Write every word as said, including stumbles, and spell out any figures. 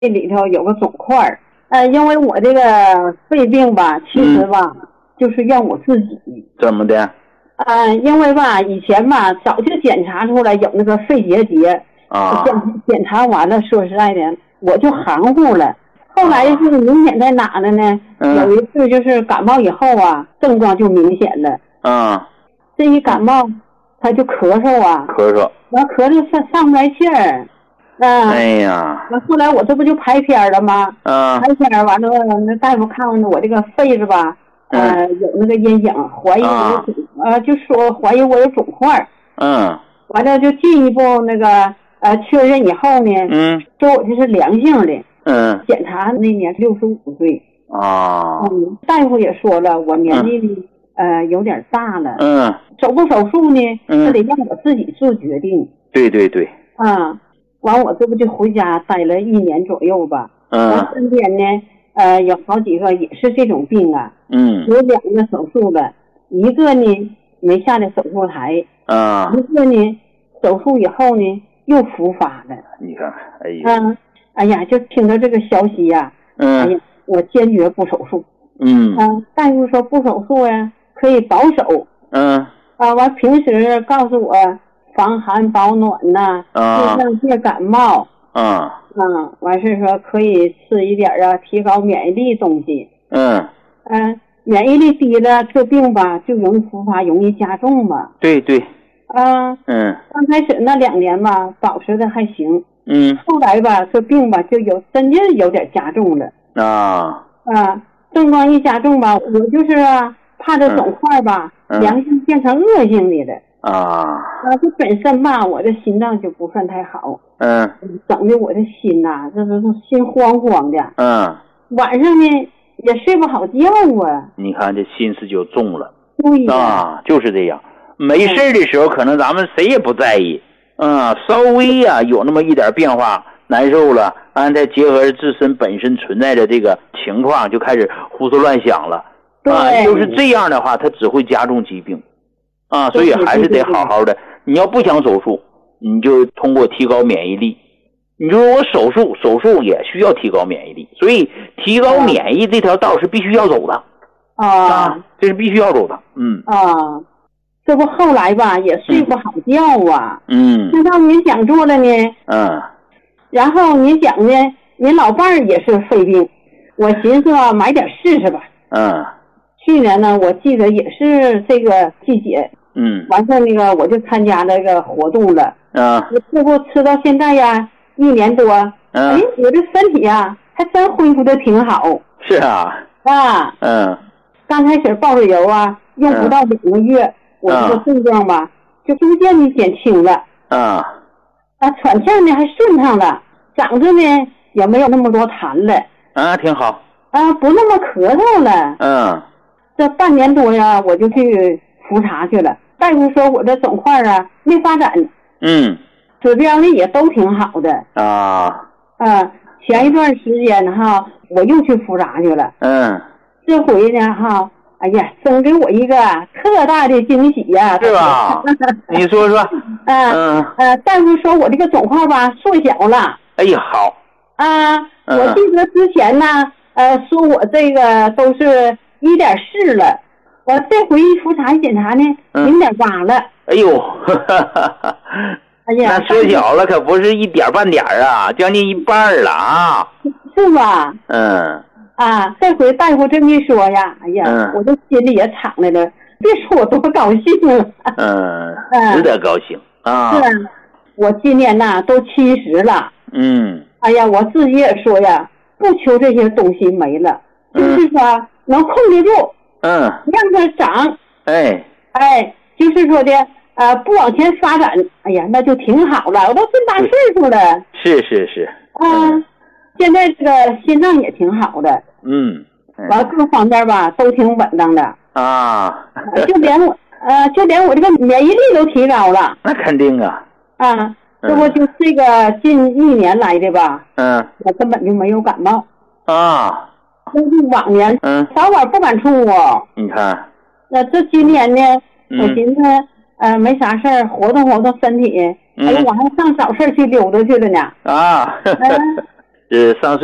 这里头有个肿块儿。呃，因为我这个肺病吧，其实吧，嗯、就是怨我自己。 怎么的？ 呃，因为吧，以前吧，早就检查出来有那个肺结节啊， 检检查完了，说实在的，我就含糊了。后来是明显在哪呢呢？嗯、有一次就是感冒以后啊，症状就明显了。 嗯， 这一感冒，他就咳嗽啊， 咳嗽， 然后咳嗽上上不来气儿。嗯， 哎呀， 那后来我这不就拍片了吗？ 嗯， 拍片完了，那大夫看我这个肺子吧，呃，有那个阴影，怀疑我有肿，呃，就说怀疑我有肿块。 嗯， 完了就进一步那个呃确认以后呢， 嗯， 说我这是良性的。 嗯， 检查那年六十五岁。 啊， 嗯，大夫也说了，我年纪呢、嗯、呃有点大了。 嗯， 手不手术呢？ 嗯， 这得让我自己做决定。 对对对。 啊。完，我这不就回家待了一年左右吧。 嗯。 我身边呢，呃，有好几个也是这种病啊。 嗯。 有两个手术了，一个呢没下的手术台。 啊。 一个呢手术以后呢又复发了。 你看，哎呀。 嗯，哎呀，就听到这个消息呀、啊。 嗯。 哎呀，我坚决不手术。 嗯。 嗯，大夫说不手术呀，可以保守。 嗯。 啊，完平时告诉我。防寒保暖呐，尽量别感冒。 啊， 嗯，完事说可以吃一点啊，提高免疫力东西。 嗯， 嗯、呃，免疫力低了，这病吧就容易复发，容易加重嘛。 对对。 啊， 嗯， 刚开始那两年吧，保持的还行。 嗯， 后来吧，这病吧就有真的有点加重了。 啊啊，症状一加重吧，我就是啊，怕这肿块吧， 嗯、 良性变成恶性的了。 啊， 啊，这本身吧，我的心脏就不算太好， 嗯， 整的我的心呐、啊，这都是心慌慌的， 嗯， 晚上呢也睡不好觉啊。 你看这心思就重了， 对呀， 啊，就是这样。没事的时候，可能咱们谁也不在意，嗯，稍微呀、啊、有那么一点变化，难受了，完再结合自身本身存在的这个情况，就开始胡思乱想了，啊，就是这样的话，它只会加重疾病。啊，所以还是得好好的。你要不想手术，你就通过提高免疫力。你就说我手术，手术也需要提高免疫力，所以提高免疫这条道是必须要走的。 啊， 啊这是必须要走的。嗯。 啊，这不后来吧也睡不好觉啊。 嗯。 知道您讲座了呢。 嗯。 然后您讲呢，您老伴儿也是肺病，我寻思啊买点试试吧。 嗯。 去年呢，我记得也是这个季节。 嗯， 完事那个我就参加那个活动了。 啊， 我这不吃到现在呀，一年多。 嗯、 哎，我这身体呀，还真恢复的挺好。 是啊。 啊。 嗯。 刚开始抱着油啊，用不到两个月，嗯、我这个症状吧，就逐渐的减轻了。 啊。 啊，喘气呢还顺畅了，嗓子呢也没有那么多痰了。 啊，挺好。 啊，不那么咳嗽了。 嗯。 这半年多呀，我就去复查去了，大夫说我这肿块啊没发展， 嗯， 指标呢也都挺好的啊。 啊，前一段时间哈，我又去复查去了， 嗯， 这回呢哈，哎呀，真给我一个特大的惊喜呀、啊， 是吧？你说说。 啊、嗯呃，大夫说我这个肿块吧缩小了。 哎呀，好。 啊， 嗯、 我记得之前呢，呃，说我这个都是一点四了。我这回一复查检查呢，零点八了。 哎呦，呵呵呵哎呀，那缩小了，可不是一点半点啊，将近一半了啊。 是吧？ 嗯。 啊，这回大夫这么一说呀，哎呀， 嗯、 我这心里也敞来了，别说我多高兴啊。 嗯，值得高兴啊。 是啊，我今年呐都七十了。 嗯。 哎呀，我自己也说呀，不求这些东西没了，嗯、就是说能控制住。 嗯， 让它长， 哎哎，就是说的，呃，不往前发展，哎呀，那就挺好了。我都这么大岁数了， 是是是， 啊、嗯，现在这个心脏也挺好的， 嗯， 完各方面吧都挺稳当的啊， 就连我，呃，就连我这个免疫力都提高了。 那肯定啊， 啊，这不就这个近一年来的吧？ 嗯， 我根本就没有感冒啊。 就是往年， 嗯， 早晚不敢出屋。 你看， 那这今年呢， 嗯、 我寻思，呃，没啥事儿，活动活动身体。 嗯、 哎呀，我还上早市去溜达去了呢。 啊， 嗯， 呃上